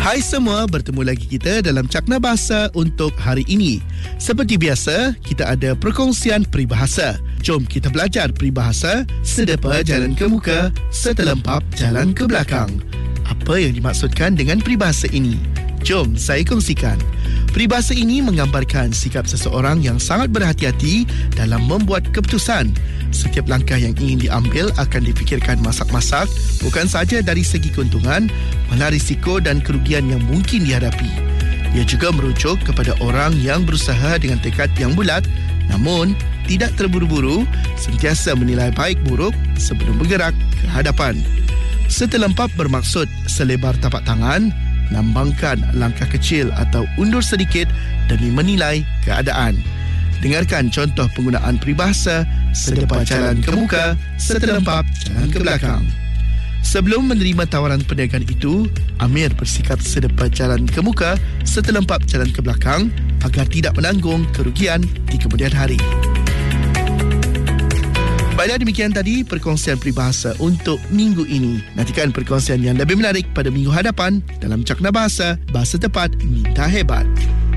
Hai semua, bertemu lagi kita dalam Cakna Bahasa untuk hari ini. Seperti biasa, kita ada perkongsian peribahasa. Jom kita belajar peribahasa sedepa jalan ke muka, setelempap jalan ke belakang. Apa yang dimaksudkan dengan peribahasa ini? Jom saya kongsikan. Peribahasa ini menggambarkan sikap seseorang yang sangat berhati-hati dalam membuat keputusan. Setiap langkah yang ingin diambil akan dipikirkan masak-masak, bukan sahaja dari segi keuntungan, malah risiko dan kerugian yang mungkin dihadapi. Ia juga merujuk kepada orang yang berusaha dengan tekad yang bulat, namun tidak terburu-buru, sentiasa menilai baik buruk sebelum bergerak ke hadapan. Setelempap bermaksud selebar tapak tangan, lambangkan langkah kecil atau undur sedikit demi menilai keadaan. Dengarkan contoh penggunaan peribahasa sedepa jalan ke muka, setelempap jalan ke belakang. Sebelum menerima tawaran perniagaan itu, Amir bersikap sedepa jalan ke muka, setelempap jalan ke belakang agar tidak menanggung kerugian di kemudian hari. Baiklah, demikian tadi perkongsian peribahasa untuk minggu ini. Nantikan perkongsian yang lebih menarik pada minggu hadapan dalam Cakna Bahasa, Bahasa Tepat Minta Hebat.